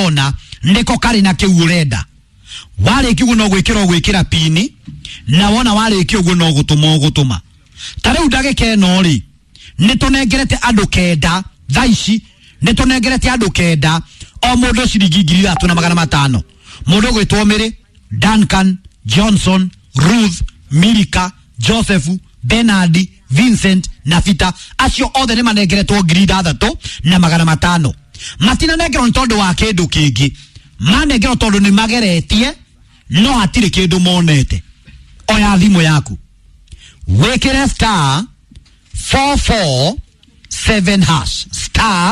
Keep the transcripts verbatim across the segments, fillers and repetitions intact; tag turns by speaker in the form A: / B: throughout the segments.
A: urona niko kari na kiu urenda wale kiu no gwikira gwikira pini na wona wale kiu no gutuma gutuma tare udageke no ri nitunengerete andu kenda thaici nitunengerete andu kenda o mundu ciringi ngiri ithatũ na magana matano mundu gwitwo Mary Duncan Johnson Ruth Milika Joseph Bernard Vincent na Fita acio othe ni manengeretwo ngiri ithatũ na magana matano matina nengerwo ni tondu wa kindu kingi manengerwo tondu ni mageretie no hatire kindu monete oya thimu yaku wekere star four four seven hash star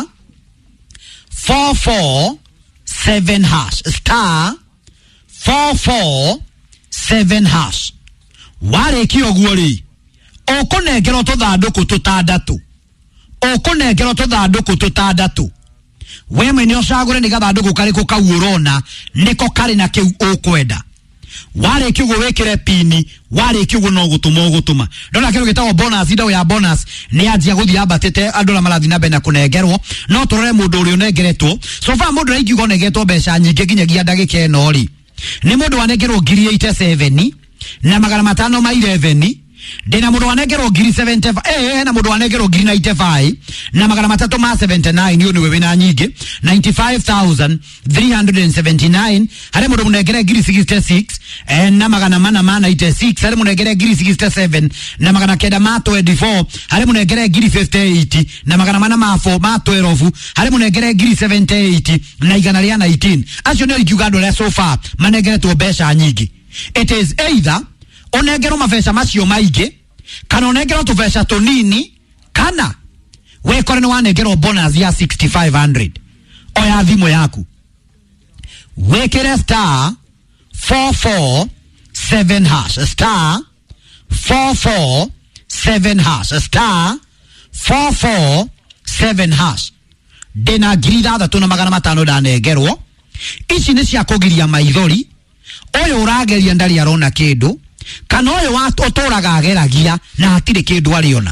A: four four seven hash star four four seven hash wale kio guori okunengero tuthanduku tutandatu okunengero tuthanduku tutandatu we mwenye ocagure ni gathanduku kariku kaurona niko kari na kiu ukwenda wale kiugo wekere pini wale kiugo no gutuma gutuma ndona kiugo gitawo bonus indo ya bonus ni anjia guthia batete andola malathi na bena kunengerwo no turore mundu uri unengeretwo so fa mundu ra ikiugo nengetwo besha nyinge ginyagia ndagika eno ri ni mundu wanengerwo ngiri eighty-seven na magana matano ma eleven dena mundu wanengerwo ngiri seventy-five eh na mundu wanengerwo ngiri ninety-five na magana matatu ma seventy-nine yo ni wewe na nyinge ninety-five thousand three hundred seventy-nine hare mundu munengere ngiri sixty-six eh na magana mana ma ninety-six hare munengere ngiri sixty-seven na magana kenda ma twenty-four hare munengere ngiri fifty-eight na magana mana ma four ma twelve hare munengere ngiri seventy-eight na igana ria nineteen acio ni ikiugando le so far manengere to besha nyingi. It is either onegero mafesha macio maige kana onegero tufesha tonini kana wekore no wanegero bonus ya sixty-five hundred oya thimo yaku wekere star four four seven hash star four four seven hash star four four seven hash dena grida da tuna magana matano da negerwo ici ni cia kugiria maithori oyo urageria ndari arona kindu kana oyo watotoraga ageragia na hatire kindu ariona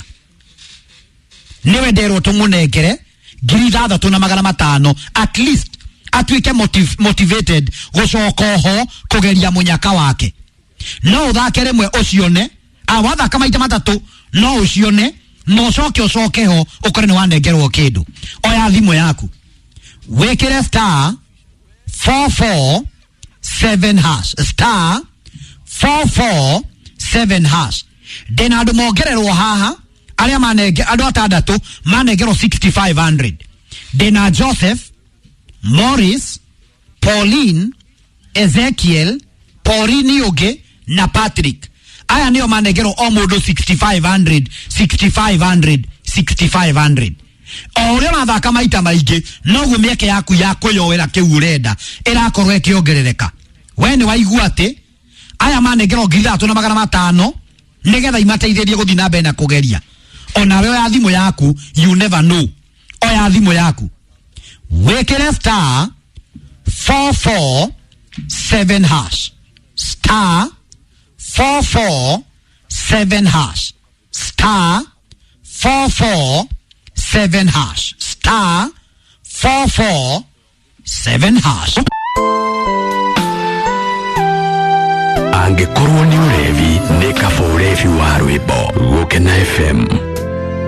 A: niwe ndero tumunengere ngiri ithathatũ na magana matano at least atwike motiv motivated gucoka ho kugeria munyaka wake no uthake rimwe ucione awatha kama ita matatu no ucione no coke ucoke ho ukore ni wanengerwo kindu oya thimo yaku wekere star four four seven hash star four four seven hash dena andu mongererwo haha aria manenge andu atandatu manengerwo sixty-five hundred dena Joseph Morris Pauline Ezekiel Pauline Oge na Patrick aya niyo manengerwo o mundu sixty-five hundred sixty-five hundred sixty-five hundred ore mathaka maita maingi no gumieke yaku ya kuyowera kiurenda irakorwo ikiongerereka we ni waigua ati aya manengero ngiri ithatũ na magana matano nigetha imateithĩrie guthi na mbere na kugeria ona we ya thimo yaku you never know oya thimo yaku wekere star four four seven hash star four four seven hash star four four seven hash star four four seven hash.
B: Angekorwo ni urevi ni kafa urevi wa rwimbo Gukena F M.